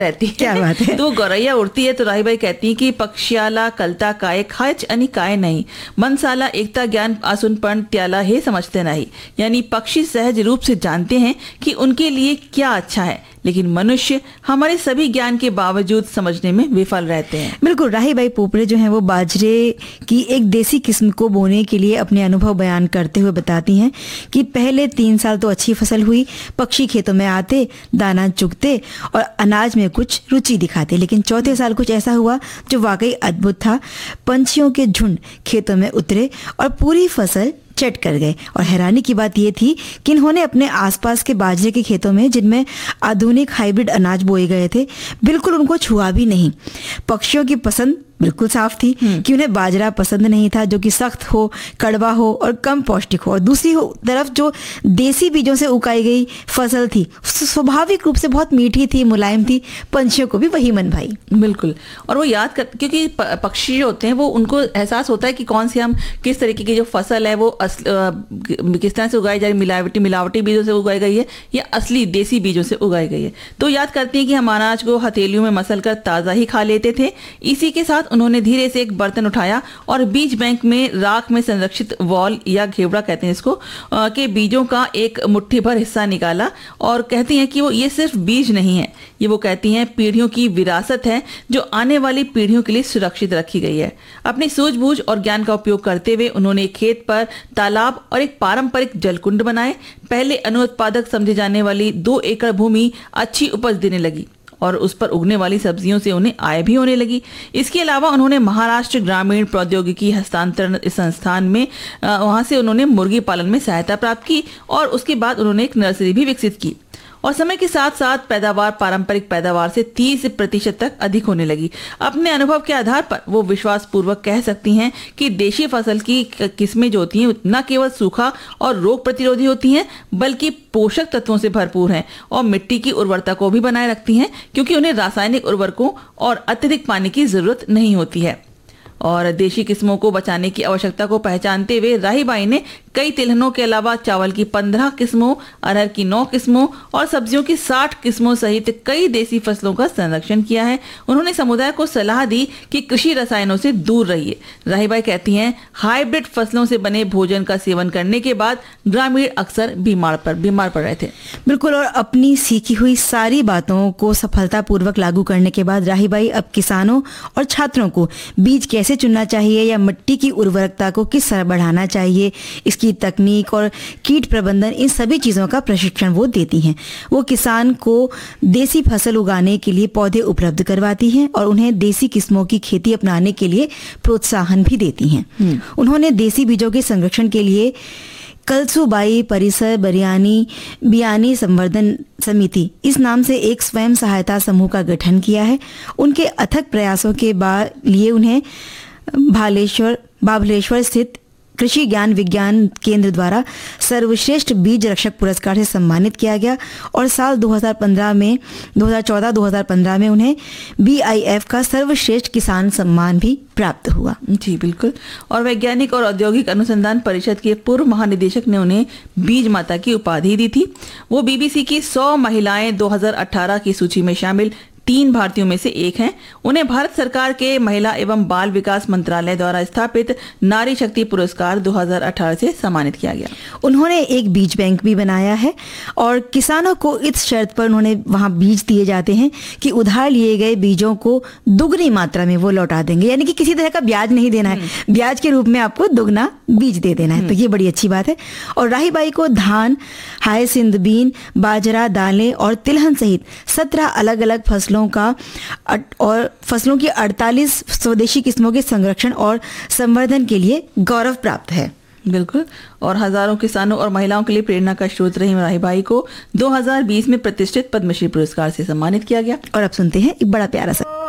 रहती है। क्या बात है। तो गौरैया उड़ती है तो राही बाई कहती है कि पक्षियाला कलता काय खायच आणि काय नहीं, मनसाला एकता ज्ञान आसुन पण त्याला हे समझते नहीं। यानी पक्षी सहज रूप से जानते हैं कि उनके लिए क्या अच्छा है, लेकिन मनुष्य हमारे सभी ज्ञान के बावजूद समझने में विफल रहते हैं। बिल्कुल, राही बाई पोपरे जो है वो बाजरे की एक देसी किस्म को बोने के लिए अपने अनुभव बयान करते हुए बताती हैं कि पहले 3 साल तो अच्छी फसल हुई, पक्षी खेतों में आते, दाना चुगते और अनाज में कुछ रुचि दिखाते, लेकिन चौथे साल कुछ ऐसा हुआ जो वाकई अद्भुत था। पंछियों के झुंड खेतों में उतरे और पूरी फसल चट कर गए। और हैरानी की बात यह थी कि इन्होंने अपने आसपास के बाजरे के खेतों में, जिनमें आधुनिक हाइब्रिड अनाज बोए गए थे, बिल्कुल उनको छुआ भी नहीं। पक्षियों की पसंद बिल्कुल साफ थी कि उन्हें बाजरा पसंद नहीं था जो कि सख्त हो, कड़वा हो और कम पौष्टिक हो। और दूसरी तरफ जो देसी बीजों से उगाई गई फसल थी स्वाभाविक रूप से बहुत मीठी थी, मुलायम थी, पंछियों को भी वही मन भाई। बिल्कुल, और वो याद कर, क्योंकि पक्षी जो होते हैं वो उनको एहसास होता है कि कौन सी हम किस तरीके की जो फसल है वो किस तरह से उगाई जा रही, मिलावटी बीजों से उगाई गई है या असली देसी बीजों से उगाई गई है। तो याद करते हैं कि हम अनाज को हथेलियों में मसल कर ताज़ा ही खा लेते थे। इसी के साथ उन्होंने धीरे से एक बर्तन उठाया और बीज बैंक में राख में संरक्षित वॉल या घेवड़ा कहते हैं इसको, के बीजों का एक मुट्ठी भर हिस्सा निकाला और कहती हैं कि वो ये सिर्फ बीज नहीं है, ये वो कहती हैं पीढ़ियों की विरासत है जो आने वाली पीढ़ियों के लिए सुरक्षित रखी गई है। अपनी सूझबूझ और ज्ञान का उपयोग करते हुए उन्होंने एक खेत पर तालाब और एक पारंपरिक जलकुंड बनाए। पहले अनुत्पादक समझे जाने वाली 2 एकड़ भूमि अच्छी उपज देने लगी और उस पर उगने वाली सब्जियों से उन्हें आय भी होने लगी। इसके अलावा उन्होंने महाराष्ट्र ग्रामीण प्रौद्योगिकी हस्तांतरण संस्थान में वहां से उन्होंने मुर्गी पालन में सहायता प्राप्त की और उसके बाद उन्होंने एक नर्सरी भी विकसित की और समय के साथ साथ पैदावार पारंपरिक पैदावार से 30% तक अधिक होने लगी। अपने अनुभव के आधार पर वो विश्वास पूर्वक कह सकती हैं कि देशी फसल की किस्में जो होती हैं न केवल सूखा और रोग प्रतिरोधी होती हैं बल्कि पोषक तत्वों से भरपूर हैं और मिट्टी की उर्वरता को भी बनाए रखती हैं, क्योंकि उन्हें रासायनिक उर्वरकों और अत्यधिक पानी की जरूरत नहीं होती है। और देशी किस्मों को बचाने की आवश्यकता को पहचानते हुए राही बाई ने कई तिलहनों के अलावा चावल की 15 किस्मों, अरहर की 9 किस्मों और सब्जियों की 60 किस्मों सहित कई देसी फसलों का संरक्षण किया है। उन्होंने समुदाय को सलाह दी कि कृषि रसायनों से दूर रहिए। राही बाई कहती हैं हाइब्रिड फसलों से बने भोजन का सेवन करने के बाद ग्रामीण अक्सर बीमार पड़ रहे थे। बिल्कुल, और अपनी सीखी हुई सारी बातों को सफलतापूर्वक लागू करने के बाद राही बाई अब किसानों और छात्रों को बीज कैसे चुनना चाहिए या मिट्टी की उर्वरकता को किस तरह बढ़ाना चाहिए, इसकी तकनीक और कीट प्रबंधन, इन सभी चीज़ों का प्रशिक्षण वो देती हैं। वो किसान को देसी फसल उगाने के लिए पौधे उपलब्ध करवाती हैं और उन्हें देसी किस्मों की खेती अपनाने के लिए प्रोत्साहन भी देती हैं। उन्होंने देसी बीजों के संरक्षण के लिए कलसूबाई परिसर बियानी संवर्धन समिति इस नाम से एक स्वयं सहायता समूह का गठन किया है। उनके अथक प्रयासों के लिए उन्हें बाभलेश्वर स्थित कृषि ज्ञान विज्ञान केंद्र द्वारा सर्वश्रेष्ठ बीज रक्षक पुरस्कार से सम्मानित किया गया और साल 2014-2015 में उन्हें BIF का सर्वश्रेष्ठ किसान सम्मान भी प्राप्त हुआ। जी बिल्कुल, और वैज्ञानिक और औद्योगिक अनुसंधान परिषद के पूर्व महानिदेशक ने उन्हें बीज माता की उपाधि दी थी। वो BBC की 100 महिलाएं 2018 की सूची में शामिल 3 भारतीयों में से एक हैं। उन्हें भारत सरकार के महिला एवं बाल विकास मंत्रालय द्वारा स्थापित नारी शक्ति पुरस्कार 2018 से सम्मानित किया गया। उन्होंने एक बीज बैंक भी बनाया है और किसानों को इस शर्त पर उन्होंने वहां बीज दिए जाते हैं कि उधार लिए गए बीजों को दुगनी मात्रा में वो लौटा देंगे, यानी कि किसी तरह का ब्याज नहीं देना है, ब्याज के रूप में आपको दुगना बीज दे देना है। तो ये बड़ी अच्छी बात है। और राही बाई को धान, हायसिंथ बीन, बाजरा, दालें और तिलहन सहित 17 अलग अलग फसलों की 48 स्वदेशी किस्मों के संरक्षण और संवर्धन के लिए गौरव प्राप्त है। बिल्कुल, और हजारों किसानों और महिलाओं के लिए प्रेरणा का स्रोत रही राही बाई को 2020 में प्रतिष्ठित पद्मश्री पुरस्कार से सम्मानित किया गया। और अब सुनते हैं एक बड़ा प्यारा सा